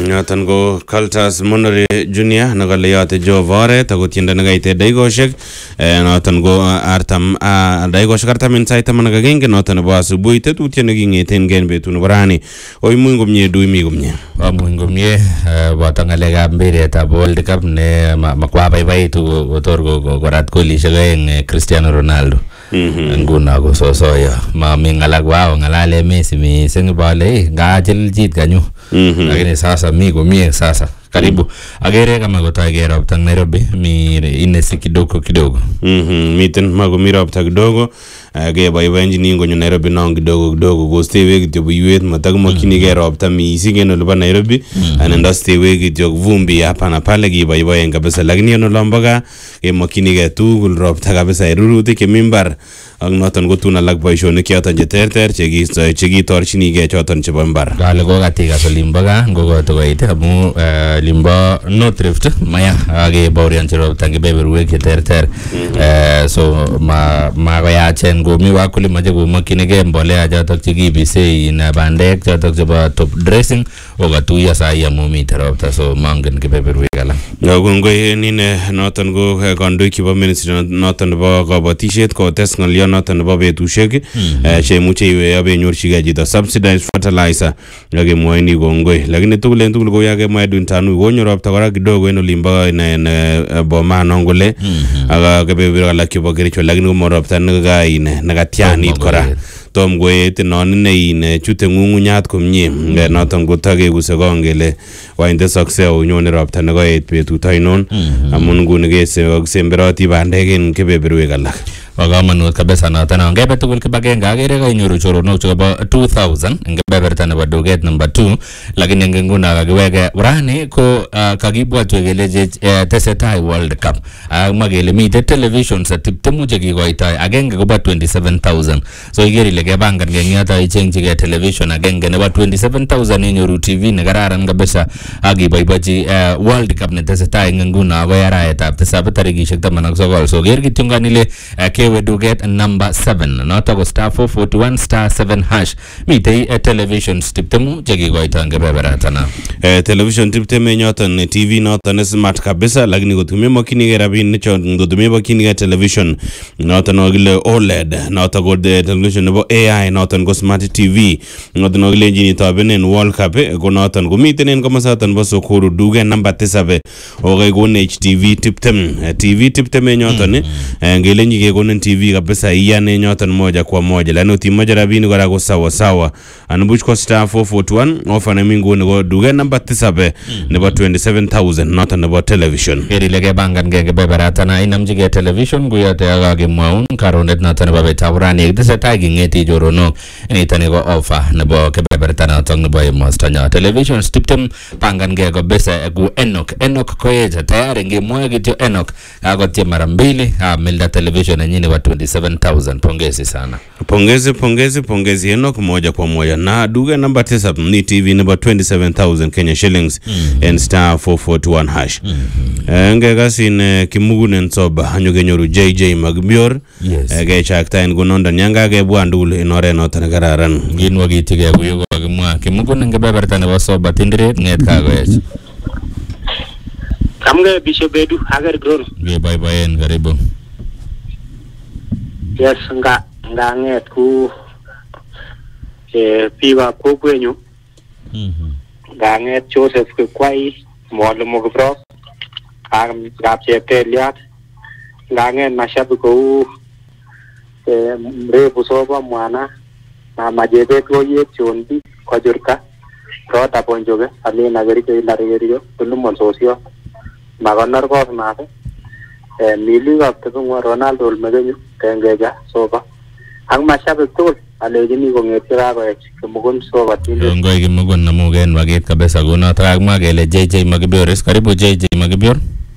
Noton ko Cultus Monore Junior nakale yote jo vare tako tienda nagaite daigoshek noton ko artam daigoshek artam insight managagenge noton bo asubuhi tetu tienda gingeten gen betun barani oy mungo mie duimi gumye mungo mie watangale ga mbere ta World Cup ne makwa bye tu otor go rat koli shagaeng Cristiano Ronaldo nguna go sosoya ma mingala gwao ngalale Messi mi sengibale ga jeljit ganyu lakini sasa migo mie sasa karibu agere kama gotaigera uptang Nairobi mi inesi kidogo miten mago mira uptang kidogo ge baiba engineer ngonyo Nairobi nang kidogo go stay we gityo buyet matagmo kinigera uptang mi sigeno luba Nairobi anenda stay we gityo vumbi hapa na pale ge baiba yenga kabisa lakini ono lombaga ge makinige tugul ropta kabisa iruruti ke mimbar ang noton gotuna lag boishonik choton je terter chegi torchinige choton chebo mbar gale go gatiga so limbaga go to goite amu limba no thrift maya age baurian chiro tangi beberwe ke terter so ma go ya chen go mi wa kulima je go makinige mbole aja tok chigi bise ina bandek chotok chebo top dressing o gatu ya sa ya mu mi terapta so mangen ke beberwe gala go nine noton go kondu kibo ministry noton bo kabatishet ko tes ngalion noton bo betushek che muche iwe abe nyorchiga jito subsidized fertilizer yage moini gongoi lakini tugul go yage maidun tanu go nyoropta kora kidogo eno limba na boma nongole aga kebebira la kibo gericho lakini moropta naga ine nagatiani kora tom goet non ne ine chute ngungunyat komnye noton gotage gusegongele wainde sakse onyone ropta naga et betut ainon amun gunige semberati bandegen kebebirwe galak wagamanut kabisa noton ngebe tugul kibagenga agere ga inyoru choronok chebo 2000 ngebeberta nebo duget number 2 lakini ngenguna kagiwege urani ko kagibwatwe gele tesetai World Cup magele mite television sa tiptemu je kigoitoi agenge koba 27000 so igeri lege bangan ngengata ichengchige television agenge nebo 27000 inyoru TV ne kararan kabisa agiboibochi World Cup ne tesetai ngenguna go yaraetab tisab tarikishek 19 so ger kityonganile we do get number 7 not go star 441 star 7 hash mite television tiptemu jegi goita ngebeberatana television tiptemu nyoton TV noton smart kabisa lakini gotumie makini rabin nicho gotumie makini television noton ogile OLED noton go television nebo AI noton go smart TV noton ogile engine tabenen World Cup go noton go mitenen kama satan bo sokuru duge number 7 ogay go HTV tiptemu nyoton ngele nyige go TV kabisa iyane nyoton moja kwa moja lano timoja rabini kwa go sawa anubuch ko star 441 offer na mingu ngo duge number 7 nebo 27000 noton nebo television eri lege bangan ngenge beberata na inamjige television guyote agage maun karonet noton nebo betaurani tesetai ngeti jorono nitane go offer nebo kebeberata noton nebo mostanya television tiptem bangan ngege kabisa gu Enoch koyeja tayari ngemoya gityo Enoch agotie mara mbili milda television nyini wa 27000 pongezi sana pongezi Enoch moja kwa moja na duga number 9 ni TV number 27000 Kenya shillings and star 441 hash ngega sin kimugunen soba anyoge nyoru JJ Magbior ge chaktain gononda nyanga ge bwandul inore notan kararan ginwa gitige guyo gmwa kimugunen ge beberta ne soba tindire nget kagoyech kamge bisho bedu hagar grown ge bye en karibu. Yes, nga nget ku piwa kokwenyu nga nget Joseph kwai molo mogro gapche teliat nga nget mashabiko mrefu soba mwana na majebe ko yechonbi kojurka rota ponjoge alina gerike ilaregerio tulumon sosio magonor ko mate mili gapto Ronaldo olmegenyu kengeja soba ang mashabik tugul alejini kongetira ko kemugun soba tinde ngoi kemugun namugen waget kabisa guna tag magele JJ Magbior karibu JJ Magbior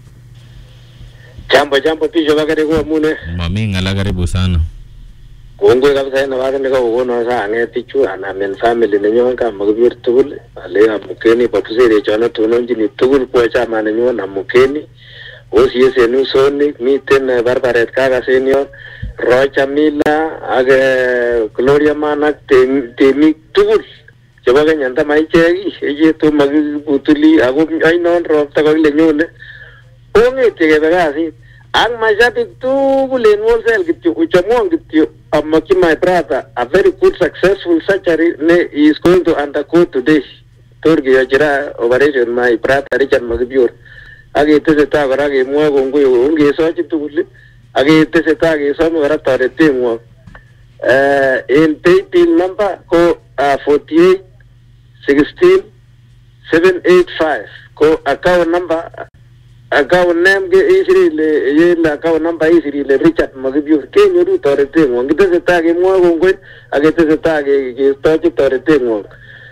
jambo pijo bagere ko mune mami ngala karibu sana kongwe kabisa na wagene ko gono sa ngeti chu ana men family nenyo ka Magbior tugul ale amukeni papusere chana tunonjini tugul kwa chama nenyo namukeni Osiese Nusoni, miten Barbaret Kaga Senior, Rocha Mila, Gloria Manak, Temik Tugul, chebo Kenya ndama ichek yetu makibutuli ako ainon ropta kokile nyone ongete kebe kasit ak mashabik tugul en wholesale kityo uchamwon kityo amaki my brother a very good successful surgery is going to undergo today Turki yajira operation my brother Richard Makibior aketeseta kora kemwoe kongoi ongesochi tugul aketeseta kesome kora toreteng'wong en paybill number ko 48 16 785 ko account number account name ke isirile yele account number isirile Richard Makibior kenyoru toreteng'wong kiteseta kemwoe kongoi aketeseta kestochi toreteng'wong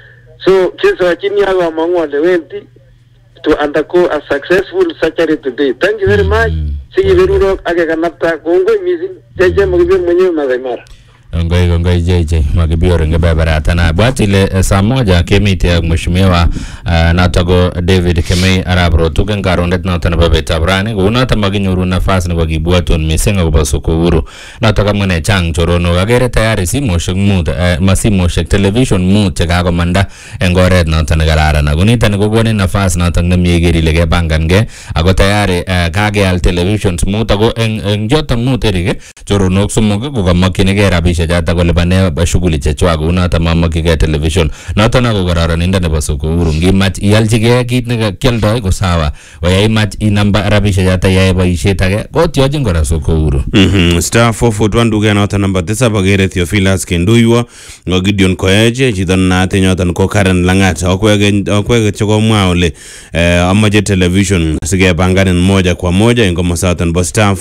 so kisochini akamang'u ale wendi to undergo a successful surgery today. Thank you very much. Sikiberurok akekanapta kongoi mising jeje Makibior mwenyewe Masai Mara. Ngoi jeje Makibior ngebeberata na bwati ile saa moja kemite ak mheshimiwa natago David Kemei arap rotuken karondet noton nebo betab rani kounota makinyoru nafas nebo kibwatun mising akobo Soko notok amune chang choronok akere tayari simoshek mut masimoshek television mut chekakomanda eng oret noton nekararan ako nitoni kokonin nafas noton nemie iker ile kepangankei ako tayari kakeal televisions mut ako eng choton mut erik choronok somok kokamokchinigei rabisiek chotok kolipane shughuli chechwak kounoto mamokyigei television noton ako kororonindo nebo Soko ngimach ialchigei kit nekakioldoi ko sawa koyaimach inamba rabisiek chotok yae boisiet age kotyochin kora Soko star 441 duke noton namba 7 akere Theophilus Kenduiwo ngo Gideon Koeche chito naate nyoton ko Karen Langat akwege chokomwa ole amache television sikepanganin moja kwa moja eng komosaton bo star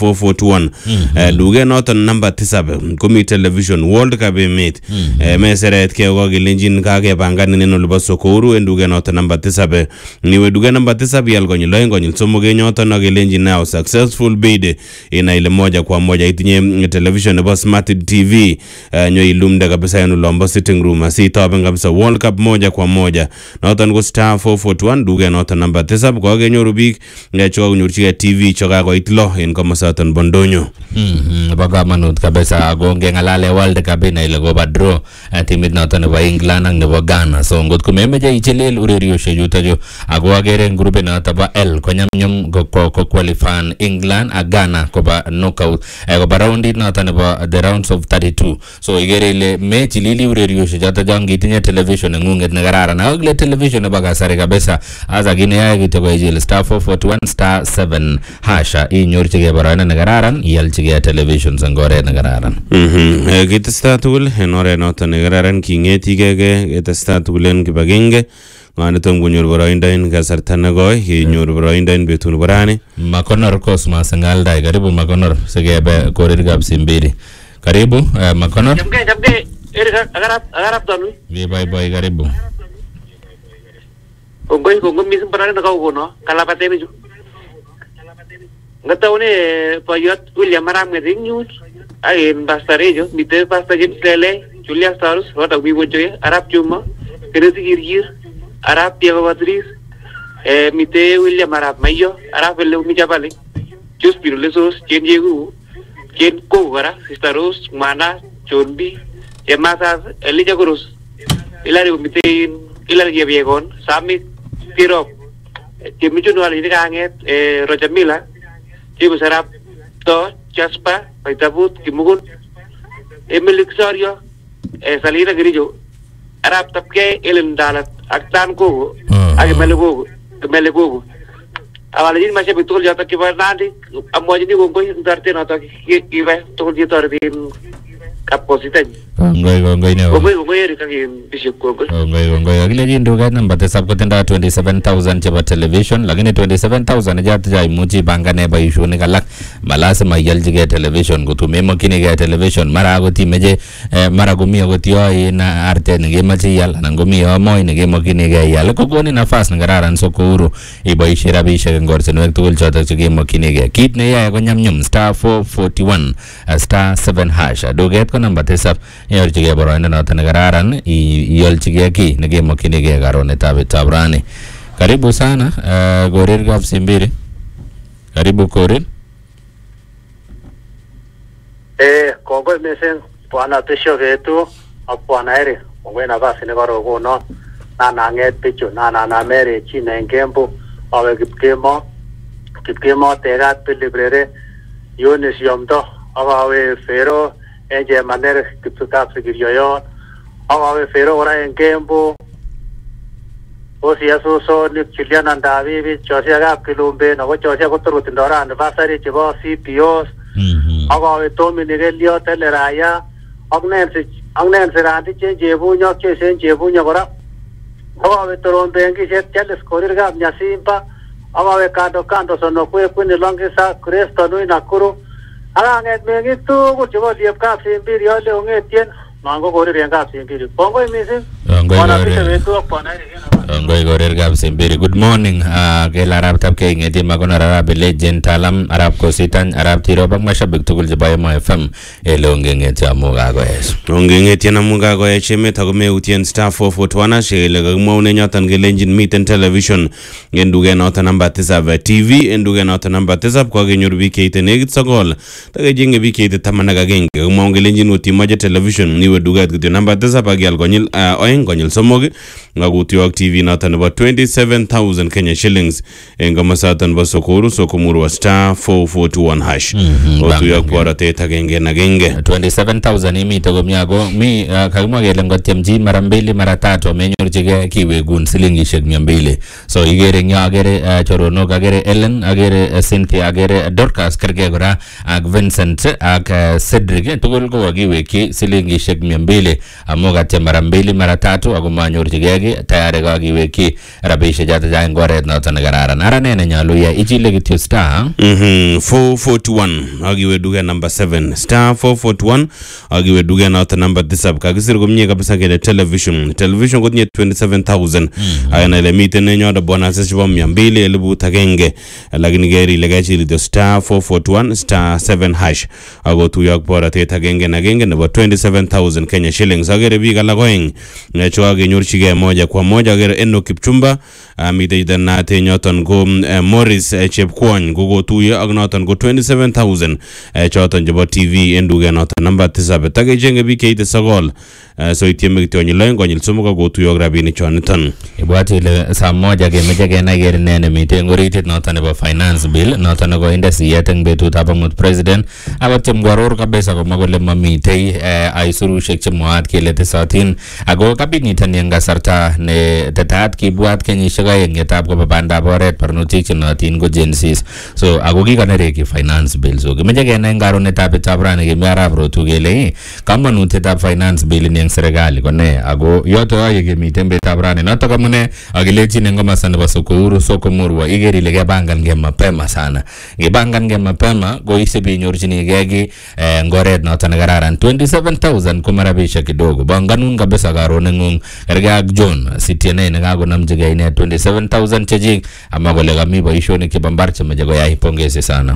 441 duke noton namba 7 komi television World Cup emet meseret ke kokilenjin kakepanganin en olebo Soko en duke noton namba 7 niwe duke namba 7 yal konyil oeng konyil somok nyoton akelenjin now successful bid ina ile moja kwa moja itinye television nebo Smart TV nyo ilumde kabisa en ulombo sitting room asitoben kabisa World Cup moja kwa moja noton ko star 441 duke noton namba 7 ko kenyoru biik choko kunyorchigei TV chokakoit lo en komosaton bondonyo bo kamanut kabisa ako ngengalale World Cup ina ile koba draw timit noton nebo England ak nebo Ghana so ngot ko memeche ichilil ureriosiek chutochu ako akere grupit noton bo L konyamnyum ko qualify England ak Ghana koba knockout koba roundit noton nebo the rounds of 32 so ikere ile mechilili ureriosiek choton chon ngitinye television ng'unget nekararan ak ile television nebo kasari kabisa asa kit neyoe kityo ko ichil star 441 star 7 hasha inyorchigei boroindo nekararan ialchigei television eng oret nekararan kitestai tugul en oret noton nekararan kingetigei ketestai tugul en kibagenge ng'aniton konyor boroindo en kasarta nekoi kenyor boroindo en betut nebo rani Makonor Cosmas ngaldai karibu Makonor sikebe korirkab Simbiri karibu Makonor Jamge Erika agarap tonu bye karibu kongoi mising parang nakakuno kalapate biju ngataune payot William Aram ngering news ain pastarejo mite pastajin tele Julia Stars wata wiwojoye Arab Juma keresi girgir Arab Diego Patrice mite William Arab Mayo Arab le mijabale Jus Pirulesos Jen Diego Jen Kogara Sistaros Mana Chonbi Emasas Elija Cruz Ilari mite Ilari Viegon Sami Tirop Timichuno ali kanget Rojamila Tibu Sarap To Jaspa Paitabut Kimugun Emilixorio Salina Grillo Arab Tapke Elendalat Aktan Kogo Agi Melegogo Awalin masih betul jatuh kibar nanti amuaji ni gonggoy darte nata kibai tol dia tarbin kapositan Gonggoy ne gonggoy kaki bisip gonggoy gonggoy agile jindu kan nambate sab kotenda 27000 chaba television lakini 27000 jat jai muji bangane ba issue ni kalak malasa mayaljige television gutume makini ga television mara goti meje mara gumi goti yo na arte nge machi yal nangomi yo moy nge makini ga yal ko goni nafas ngararan Soko iboishi rabishe ngorsenwek tugul chotok chege makini ga kit ne yae ko nyamnyum star 441 star 7 hash doget ko namba 7 yorchige boroindo noton nekararan iolchige ki nekemokyinige karonetab betab rani karibu sana korirkab Simbiri karibu korir kongoi mising bwana Tisho ketu ak bwana Eri kongoi nafasi nekaro kono nananget bichu nananamere china en Kembo awe kipkemo tegat pilibrere Yunis Yomdo awe Fero enje manere kipsukap sigiryoyon awe Fero ora en Kembo Osia suso ni Chilian and David Josia gap kilumbe no Josia kuturutindora anniversary chibo CPOs awe Tommy Nigelio teleraya Agnen serandi jebu nyok chesen jebu nyokora awe toron bengi set chales korir gap nyasimpa awe kando sono kwe kuni longisa Kristo nui nakuru alanget mengi tu kuchibo liep kap simbiri yole ungetien mango korir yang kap simbiri pongo imisi wana pisa wetu akpana Ngoy gorer gab sembiri. Good morning. Kel Arab tab ke ngeti magon Arab legend talam Arab ko sitan Arab tiro bang mashabik tugul jibay mo FM elo ngeti amuga goes. Ngeti amuga goes cheme tagome utien star 441 shele gamo ne nyatan gelenjin meet television ngenduge nota number 9 TV enduge nota number 9 kwa genyor bikete negit sagol tage jinge bikete tamanaga genge gamo gelenjin uti maje television niwe dugat gidi number 9 agyal gonyil oeng gonyil somogi ngagutiok TV natan about 27,000 Kenya shillings engama satan basokuru sokumuru wa star 441 hash otuyok bora teta genge na genge 27,000 imi tagomyago mi kagmo gelengo temji mara 2 mara 3 amenyorjige kiwegun silingishek 200 so igere nya agere chorono agere Ellen agere Cynthia agere Dorcas kerge gora ag Vincent ag Cedric tugul ko giweki silingishek 200 amoga te mara 2 mara 3 agomanyorjige tayari ga giweki rabishe jata jang goret noton gararan arane nyalu ya ichile kityo star 441 agiwe duga number 7 star 441 agiwe duga noton number 9 kagisir gomnye kabisa kede television kotnye 27,000 ayana ile mite nenyo da bonus shibom 200 elibu tagenge lakini geri legachi lityo star 441 star 7 hash ago tuyak bora te tagenge na genge nebo 27,000 Kenya shillings agere biga lagoeng necho age nyorchige moja kwa moja agere eno Kipchumba mite ida nate nyoton go Morris Chepkwony go tuya ag noton go 27,000 choton jebo TV enduge noton number 9 tage jenge bikete sagol so itieme kitonyi lengo nyil somo go tuyo rabini choniton ibwati le saa moja ge meje ge na gere nene mite ngorite noton nebo finance bill noton go indesi yeteng betut abamut president abatem gwaror kabisa ko magole mamite aisurushek chemwaat kele tesatin ago kabinitan yenga sarta ne tetat kibwat kenyishek aeng yetab ko banda boret parnotik chenotin go gensis so ago kikonere finance bill so meje ge na ngaro netab tabrane ge miarab rotu gele kamanutietab finance bill ni serikali kone ago yoto aye ge miten betab rane noto kamune agilechi ngoma sana basokuru sokomurwa igeri lege bangan ge mapema sana ge bangan ge mapema go isibi nyorjini gegi ngoret noto ngararan 27,000 kumarabisha kidogo banganun kabisa garone ngung erga John sitiene ngago namjige ine 27,000 chejik ama gole gami boishoni kibambarche majego ya hipongeze sana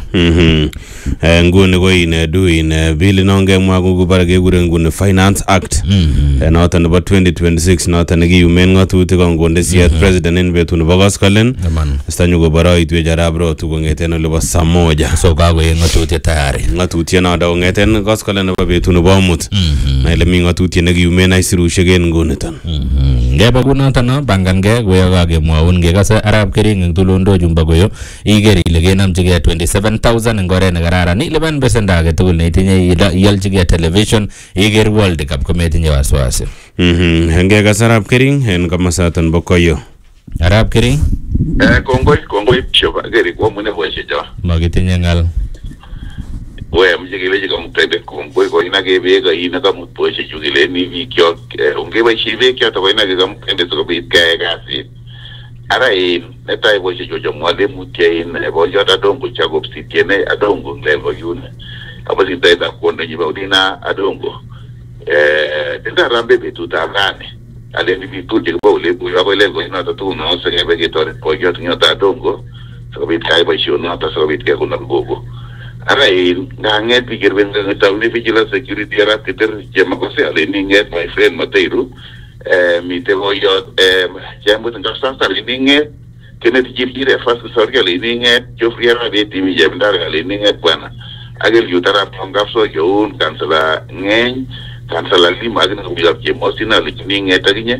ngune go ine du ine bill nonge mwago gubarage gure ngune finance act noton about 2026 noton gi human ngatutik kongonde siat president en betun bogos kalen stanyu go baroi tu jarabro tu ngeten lebo samoja so gago ngatutik tayari ngatutik na da ngeten gos kalen ba betun bomut na ile mi ngatutik ne gi human aisiru shegen ngonetan ngeba kunatan bangange goyaga ge mwaun ge gasa arab kering tulondo jumba goyo igeri lege namjige 27,000 ngore ngarara ni leban besenda ge tugul ne tinye yaljige television iger world cup kometinye waswase henge gasa arab kering en kamasatan bokoyo arab kering kongoi shoba geri kwa mune bweshe jawa magitinye ngal we mjigile jiga mtende kongoi ko ina ge bega ina ka mutbweshe jugile ni vikyo onge ba shibe kya to ina ge mtende so be ka gasi ara neta bweshe jojo mwale mutie in bojo ta dongo chago psitiene adongo lego yune abasi taida kuona jiba udina adongo tenda rambe betu tabrane ale ni bitu je ba ule bu ya lego ina ta tu no se ge ge tore ko yo tinyo ta dongo so be kai ba shio no ta so be ke kuna gogo ara nganget pikir ben ngata ule vigilance security ara peter je makose ale ni nget my friend Mateiru mi te voy yo jambo tanga stanza le ninge kene tijipire fast sorge le ninge yo friera de timi jemdar le ninge bwana agel yutara ponga so yo un cancela ngeng cancela lima agna biya ke mosina le ninge taginye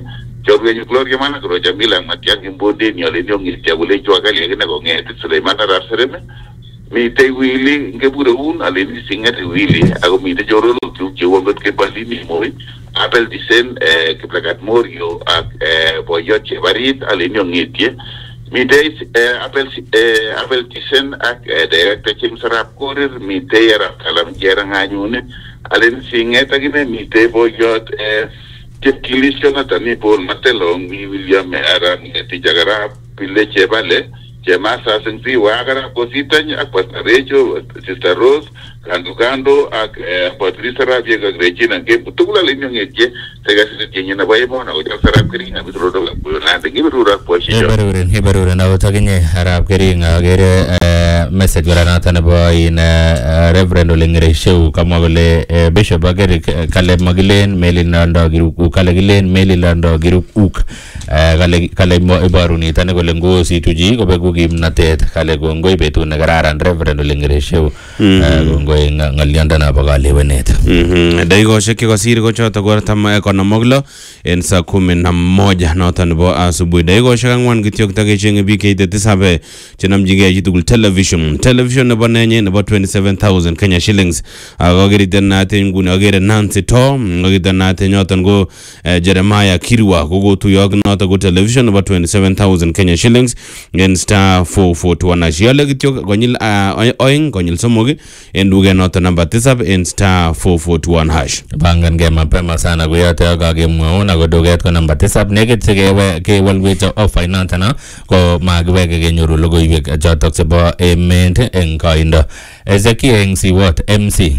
Chorwenyu Gloria Mana kuro Jamila Matiang Imbonde ni ole nyong istia kule chwakali yakina kongeti Suleiman Arapsereme mite wili ngebure un ale ni singati wili ako mite jorolo chuwangot ke balini moi apel disen ke plakat morio ak boyot chevarit ale nyong itie mite apel disen ak director Chim Sarap Korir mite yara kalam jerang anyune ale ni singata gine mite boyot Kilisyon tani Paul Matelong ni William Aran ti jagara pille chevale chemasa sengsi wagara positanya ak pasarejo Sister Rose kando ak Patricia Rabia ka Regina ke putula linyo ngeje sega sitenya na baye mona o sarap keringa bitrodo na dengi birura poshi hebaruren na taginye harap keringa gere message wala na tana boy in Reverend Olengre show kama vile Bishop agere kale magilen melilando giruku kale gilen melilando giruk kale mo ibaruni tane gole ngosi tuji ko begu gimnatet kale go ngoi betu nagararan Reverend Olengre show go ngalianda na bagale wenet daigo sheki ko siri ko chota gor tam ekonomoglo en sa 11 notan bo asubuhi daigo shangwan gitiok tage chenge BK tisabe chenam jige jitugul television na banenye na 27,000 Kenya shillings agogeri denate ngune agere Nancy to agere denate nyotan go Jeremiah Kirwa go to yog not go television na 27,000 Kenya shillings en star 441 na shiale gitiok gonyil oing gonyil somogi enduge nota number 9 in star 441 hash bangan ge mapema sana goyote agage muona godoget ko number 9 negete ke walweto of finance na ko magwege ge nyuru logo iwe jotok sebo ement en kaindo Ezekiel MC what MC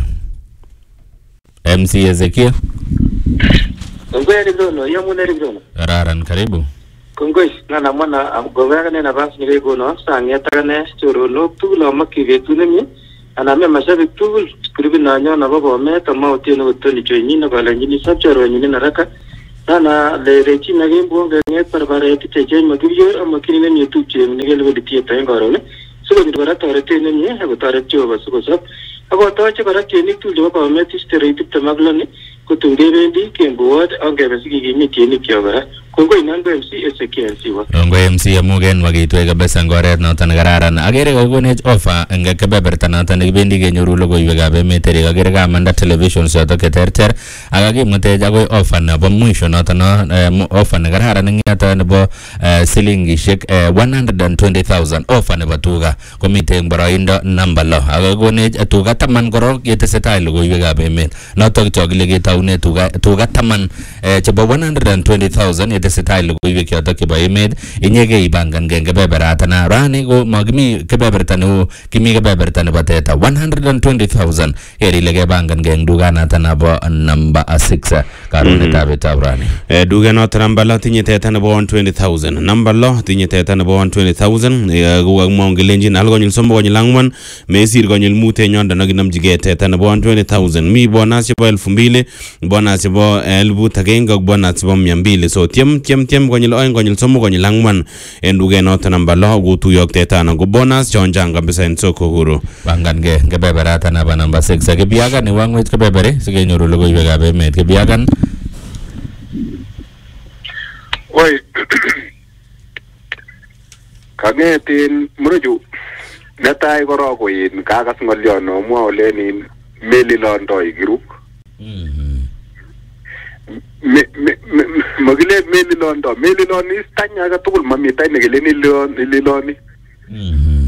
Ezekiel Ngwe rizono yamune rizono raran karibu Kongoi na mwana gogara ne na basi ni gono sangeta ne chorono tulo makivetu nemi aname mashabik tugul skribi na nyona baba meta mauti no toni choni na bala nyini sabcharo nyini naraka na le rechi na gembo nget parvare tite chen magibyo amakini ne youtube chen ne gelo ditie tayngaro ne sugo ni bara tarete ne ne ha tarete oba sugo sab abo tache bara cheni tu jo baba meti stereotype tamaglani ko tunge bendi kembo wad ange basigi gimi tieni kyogara Kongo inango MC Ezekiel siwa. Kongo MC amugen magitwe kabisa ngoret noton gararan. Agere kogonech offer enge kebeberta noton nekibendi kenyoru logoiwekab emet ere agere kamanda television choto keterter akakimutech agoi offer nebo mwisho noton offer negararan eng yoto nebo silingishek 120,000 offer nebo tuga komite eng boroindo namba 6 akakonech tuga 10 korok yetesetai logoiwekab emet notok chokile ketaune tuga 10 chebo 120,000 tesetai logoiwek chotok chebo emet inyege ibangan gen kebeberata na rani ko magimi kebeberta no kimi kebeberta nebo teta 120,000 erile kebangan gen duganata nebo number 6 karonetab etab rani duganata number 6 tinye teta nebo 120,000 number 6 tinye teta nebo 120,000 ko mongelenjin algonyil sombo gonyil angwan mesir gonyil mute nyonda naginamjige teta nebo 120,000 mi bonus chebo 2,000 bonus chebo 1,000 bonus chebo 200 so tiem gonyil oeng gonyil somo gonyil angwan en duge noto namba 6 gutuyok teta na go bonus chonjang kabisa en soko huru bangan ge kebeberata na ba namba 6 kebiagan ni wangwet kebebere sigenyoru logoiwekab emet kebiagan oi kangetin muruju netai korok koin kakas ngolyon omwa olenin melilondoi kiruk magile meliloni tanya ga tugul mami tanya gele nililoni